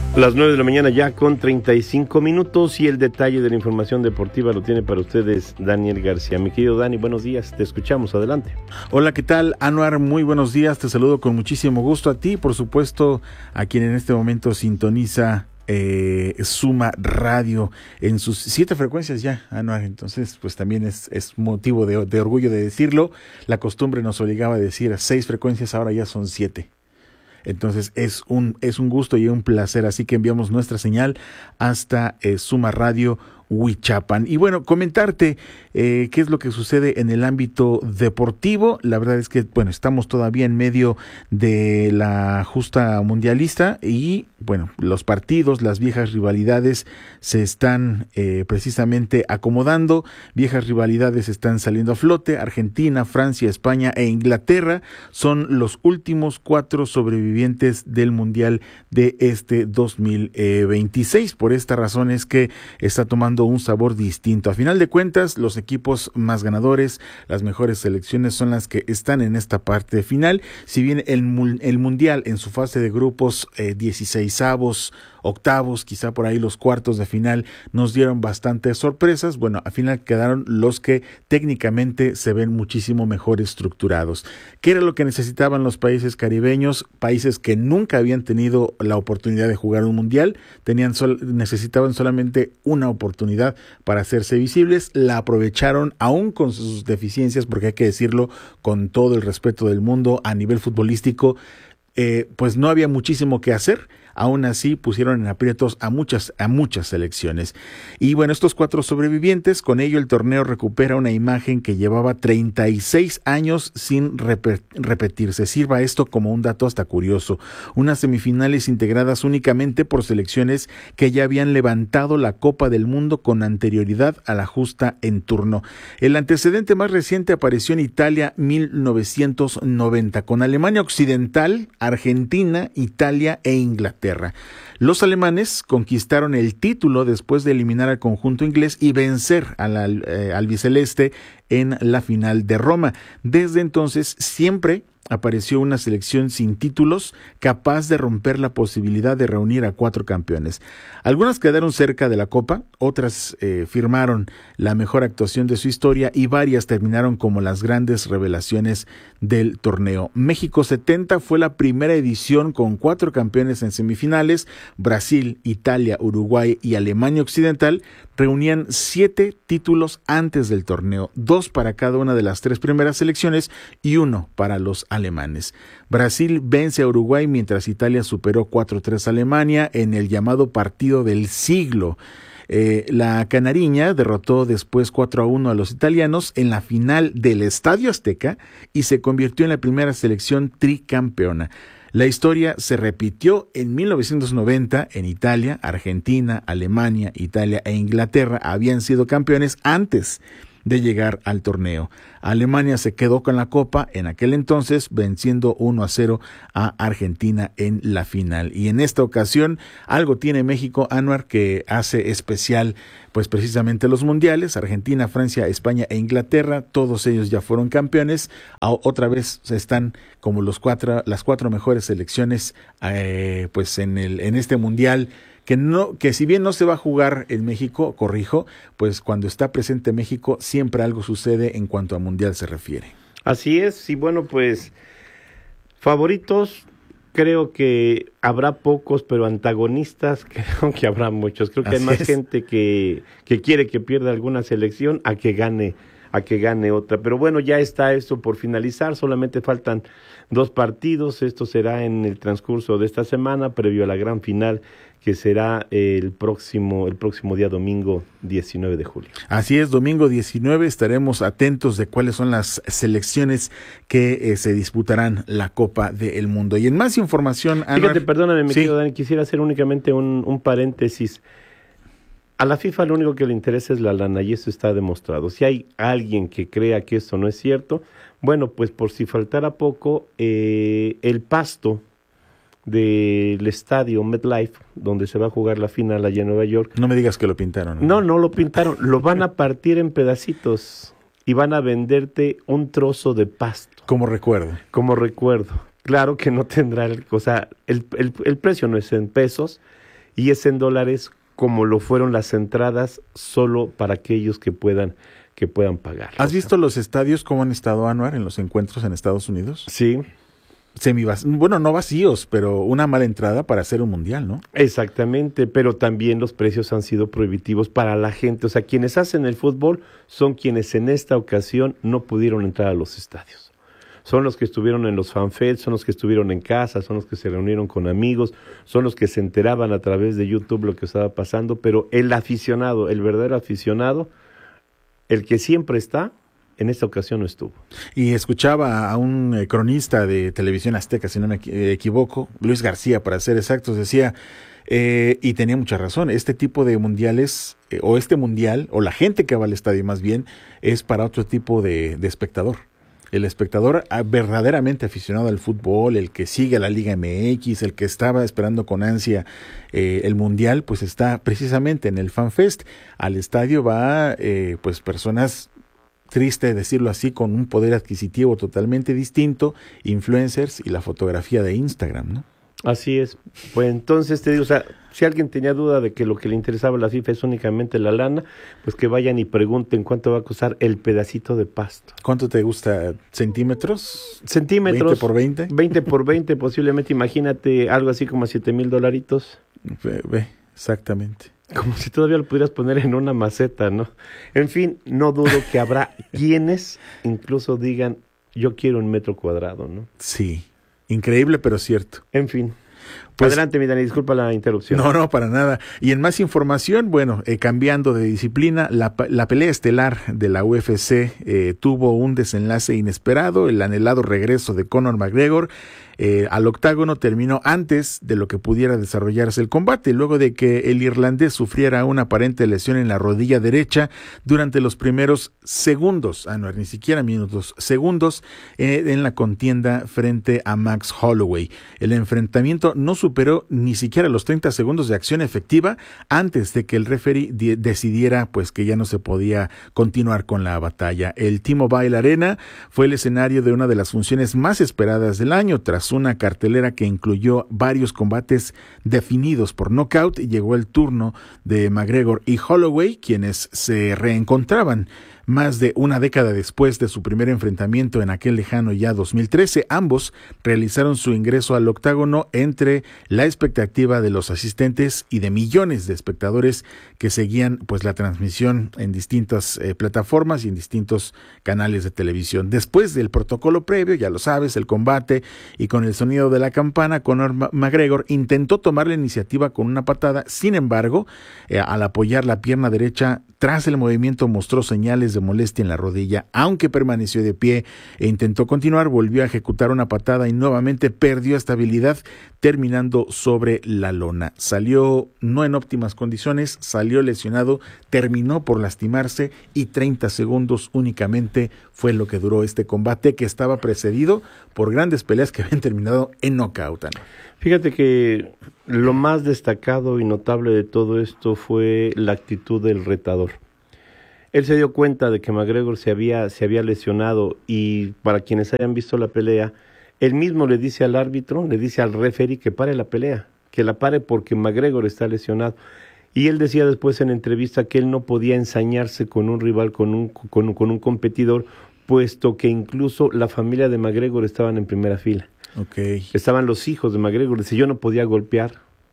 Las 9 de la mañana ya con 35 minutos y el detalle de la información deportiva lo tiene para ustedes Daniel García. Mi querido Dani, buenos días, te escuchamos, adelante. Hola, ¿qué tal, Anuar? Muy buenos días, te saludo con muchísimo gusto a ti, por supuesto, a quien en este momento sintoniza Suma Radio en sus 7 frecuencias ya, Anuar. Entonces, pues también es motivo de orgullo de decirlo. La costumbre nos obligaba a decir 6 frecuencias, ahora ya son 7. Entonces es un gusto y un placer, así que enviamos nuestra señal hasta Suma Radio Huichapan. Y bueno, comentarte qué es lo que sucede en el ámbito deportivo. La verdad es que, bueno, estamos todavía en medio de la justa mundialista y, bueno, los partidos, las viejas rivalidades se están precisamente acomodando. Viejas rivalidades están saliendo a flote. Argentina, Francia, España e Inglaterra son los últimos 4 sobrevivientes del Mundial de este 2026. Por esta razón es que está tomando un sabor distinto. A final de cuentas, los equipos más ganadores, las mejores selecciones son las que están en esta parte final. Si bien el Mundial en su fase de grupos 16avos, octavos, quizá por ahí los cuartos de final nos dieron bastantes sorpresas, bueno, al final quedaron los que técnicamente se ven muchísimo mejor estructurados. ¿Qué era lo que necesitaban los países caribeños? Países que nunca habían tenido la oportunidad de jugar un mundial, necesitaban solamente una oportunidad para hacerse visibles, la aprovecharon aún con sus deficiencias, porque hay que decirlo con todo el respeto del mundo, a nivel futbolístico, pues no había muchísimo que hacer. Aún así pusieron en aprietos a muchas selecciones. Y bueno, estos 4 sobrevivientes, con ello el torneo recupera una imagen que llevaba 36 años sin repetirse. Sirva esto como un dato hasta curioso. Unas semifinales integradas únicamente por selecciones que ya habían levantado la Copa del Mundo con anterioridad a la justa en turno. El antecedente más reciente apareció en Italia 1990, con Alemania Occidental, Argentina, Italia e Inglaterra. Los alemanes conquistaron el título después de eliminar al conjunto inglés y vencer al albiceleste en la final de Roma. Desde entonces siempre apareció una selección sin títulos capaz de romper la posibilidad de reunir a 4 campeones. Algunas quedaron cerca de la Copa, otras firmaron la mejor actuación de su historia y varias terminaron como las grandes revelaciones del torneo. México 70 fue la primera edición con 4 campeones en semifinales. Brasil, Italia, Uruguay y Alemania Occidental reunían 7 títulos antes del torneo, 2 para cada una de las 3 primeras selecciones y 1 para los alemanes. Brasil vence a Uruguay mientras Italia superó 4-3 a Alemania en el llamado partido del siglo. La Canariña derrotó después 4-1 a los italianos en la final del Estadio Azteca y se convirtió en la primera selección tricampeona. La historia se repitió en 1990 en Italia. Argentina, Alemania, Italia e Inglaterra habían sido campeones antes de llegar al torneo. Alemania se quedó con la copa en aquel entonces, venciendo 1-0 a Argentina en la final. Y en esta ocasión algo tiene México, Anuar, que hace especial pues precisamente los mundiales. Argentina, Francia, España e Inglaterra, todos ellos ya fueron campeones. Otra vez están como las 4 mejores selecciones pues en este mundial. Que si bien no se va a jugar en México, corrijo, pues cuando está presente México siempre algo sucede en cuanto a mundial se refiere. Así es, y bueno, pues favoritos, creo que habrá pocos, pero antagonistas creo que habrá muchos. Creo que hay más gente que quiere que pierda alguna selección a que gane otra. Pero bueno, ya está esto por finalizar, solamente faltan 2 partidos. Esto será en el transcurso de esta semana, previo a la gran final, que será el próximo día domingo 19 de julio. Así es, domingo 19 estaremos atentos de cuáles son las selecciones que se disputarán la Copa del Mundo. Y en más información, fíjate, perdóname, mi querido Dani, quisiera hacer únicamente un paréntesis. A la FIFA lo único que le interesa es la lana y eso está demostrado. Si hay alguien que crea que esto no es cierto, bueno, pues por si faltara poco, el pasto del estadio MetLife, donde se va a jugar la final allá en Nueva York. No me digas que lo pintaron. No lo pintaron, lo van a partir en pedacitos y van a venderte un trozo de pasto. Como recuerdo. Claro que no tendrá, el precio no es en pesos y es en dólares como lo fueron las entradas solo para aquellos que puedan pagar. ¿Has visto los estadios cómo han estado, Anuar, en los encuentros en Estados Unidos? Sí. Bueno, no vacíos, pero una mala entrada para hacer un mundial, ¿no? Exactamente, pero también los precios han sido prohibitivos para la gente. O sea, quienes hacen el fútbol son quienes en esta ocasión no pudieron entrar a los estadios. Son los que estuvieron en los fanfests, son los que estuvieron en casa, son los que se reunieron con amigos, son los que se enteraban a través de YouTube lo que estaba pasando, pero el aficionado, el verdadero aficionado, el que siempre está, en esta ocasión no estuvo. Y escuchaba a un cronista de Televisión Azteca, si no me equivoco, Luis García, para ser exactos, decía, y tenía mucha razón, este tipo de mundiales, o este mundial, o la gente que va al estadio más bien, es para otro tipo de espectador. El espectador verdaderamente aficionado al fútbol, el que sigue la Liga MX, el que estaba esperando con ansia el mundial, pues está precisamente en el FanFest. Al estadio va pues personas, triste decirlo así, con un poder adquisitivo totalmente distinto, influencers y la fotografía de Instagram, ¿no? Así es. Pues entonces te digo, o sea, si alguien tenía duda de que lo que le interesaba a la FIFA es únicamente la lana, pues que vayan y pregunten cuánto va a costar el pedacito de pasto. ¿Cuánto te gusta? ¿Centímetros? Centímetros. ¿20 por 20? 20 por 20 posiblemente, imagínate algo así como $7,000. Ve, exactamente. Como si todavía lo pudieras poner en una maceta, ¿no? En fin, no dudo que habrá quienes incluso digan, yo quiero 1 metro cuadrado, ¿no? Sí. Increíble, pero cierto. En fin. Pues, adelante, mi Dani, disculpa la interrupción. No, para nada. Y en más información, bueno, cambiando de disciplina, la pelea estelar de la UFC tuvo un desenlace inesperado, el anhelado regreso de Conor McGregor al octágono terminó antes de lo que pudiera desarrollarse el combate, luego de que el irlandés sufriera una aparente lesión en la rodilla derecha durante los primeros segundos, no, ni siquiera minutos, segundos en la contienda frente a Max Holloway. El enfrentamiento no superó ni siquiera los 30 segundos de acción efectiva antes de que el referee decidiera pues que ya no se podía continuar con la batalla. El T-Mobile Arena fue el escenario de una de las funciones más esperadas del año. Tras una cartelera que incluyó varios combates definidos por nocaut, llegó el turno de McGregor y Holloway, quienes se reencontraban más de una década después de su primer enfrentamiento en aquel lejano ya 2013. Ambos realizaron su ingreso al octágono entre la expectativa de los asistentes y de millones de espectadores que seguían pues la transmisión en distintas plataformas y en distintos canales de televisión. Después del protocolo previo, ya lo sabes, el combate y con el sonido de la campana, Conor McGregor intentó tomar la iniciativa con una patada. Sin embargo, al apoyar la pierna derecha tras el movimiento mostró señales de molestia en la rodilla, aunque permaneció de pie e intentó continuar, volvió a ejecutar una patada y nuevamente perdió estabilidad, terminando sobre la lona. Salió no en óptimas condiciones, salió lesionado, terminó por lastimarse y 30 segundos únicamente fue lo que duró este combate, que estaba precedido por grandes peleas que habían terminado en nocaut. Fíjate que lo más destacado y notable de todo esto fue la actitud del retador. Él se dio cuenta de que McGregor se había lesionado y para quienes hayan visto la pelea, él mismo le dice al árbitro, le dice al referee que pare la pelea, que la pare porque McGregor está lesionado. Y él decía después en entrevista que él no podía ensañarse con un rival, con un competidor, puesto que incluso la familia de McGregor estaban en primera fila. Okay. Estaban los hijos de McGregor. Dice, yo no podía golpear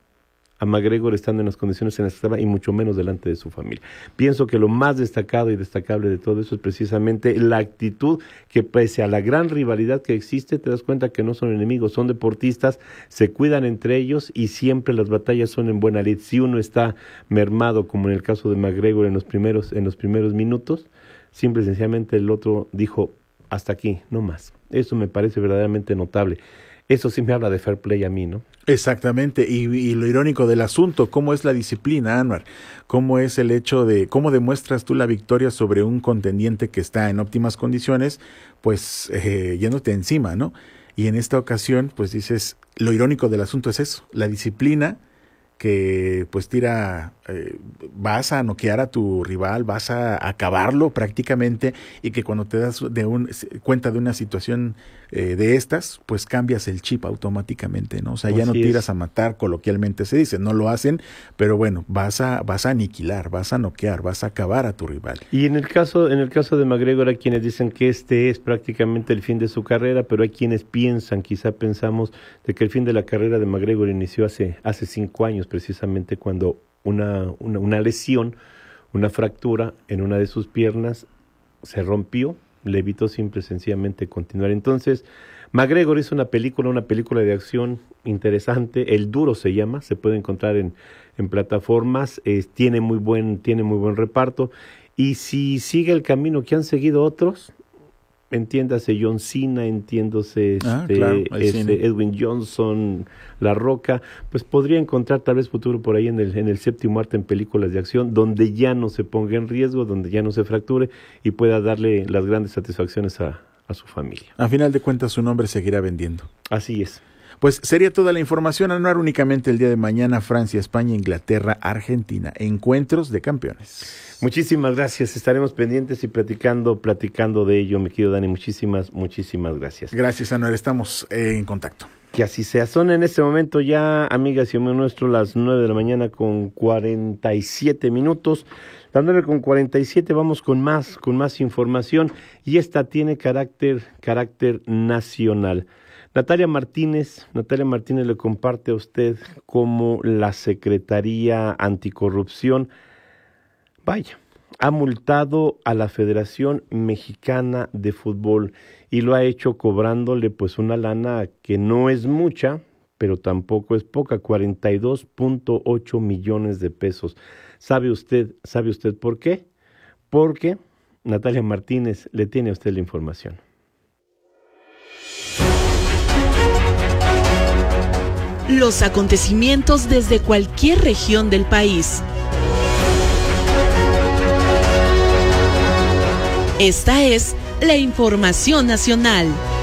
a McGregor estando en las condiciones en las que estaba y mucho menos delante de su familia. Pienso que lo más destacado y destacable de todo eso es precisamente la actitud que pese a la gran rivalidad que existe, te das cuenta que no son enemigos, son deportistas, se cuidan entre ellos y siempre las batallas son en buena lid. Si uno está mermado, como en el caso de McGregor en los primeros minutos, simple y sencillamente el otro dijo, hasta aquí, no más. Eso me parece verdaderamente notable. Eso sí me habla de fair play a mí, ¿no? Exactamente, y lo irónico del asunto, cómo es la disciplina, Anuar, cómo es el hecho de, cómo demuestras tú la victoria sobre un contendiente que está en óptimas condiciones, pues yéndote encima, ¿no? Y en esta ocasión, pues dices, lo irónico del asunto es eso, la disciplina que pues vas a noquear a tu rival, vas a acabarlo prácticamente, y que cuando te das cuenta de una situación de estas, pues cambias el chip automáticamente, ¿no? O sea, ya no tiras a matar, coloquialmente se dice, no lo hacen, pero bueno, vas a aniquilar, vas a noquear, vas a acabar a tu rival. Y en el caso de McGregor, hay quienes dicen que este es prácticamente el fin de su carrera, pero hay quienes quizá pensamos de que el fin de la carrera de McGregor inició hace 5 años, precisamente cuando una lesión, una fractura en una de sus piernas se rompió, le evitó simple y sencillamente continuar. Entonces, McGregor hizo una película de acción interesante, El Duro se llama, se puede encontrar en plataformas, tiene muy buen reparto, y si sigue el camino que han seguido otros, entiéndase John Cena, entiéndose Edwin Johnson, La Roca, pues podría encontrar tal vez futuro por ahí en el séptimo arte en películas de acción, donde ya no se ponga en riesgo, donde ya no se fracture y pueda darle las grandes satisfacciones a su familia. A final de cuentas, su nombre seguirá vendiendo. Así es. Pues sería toda la información, Anuar. Únicamente el día de mañana, Francia, España, Inglaterra, Argentina, encuentros de campeones. Muchísimas gracias, estaremos pendientes y platicando de ello, mi querido Dani. Muchísimas gracias. Gracias, Anuar, estamos en contacto. Que así sea. Son en este momento ya, amigas y amigos nuestros, las 9 de la mañana con 47 minutos. Las 9 con 47, vamos con más información, y esta tiene carácter nacional. Natalia Martínez le comparte a usted cómo la Secretaría Anticorrupción, ha multado a la Federación Mexicana de Fútbol, y lo ha hecho cobrándole pues una lana que no es mucha, pero tampoco es poca, 42.8 millones de pesos. ¿Sabe usted por qué? Porque Natalia Martínez le tiene a usted la información. Los acontecimientos desde cualquier región del país. Esta es la información nacional.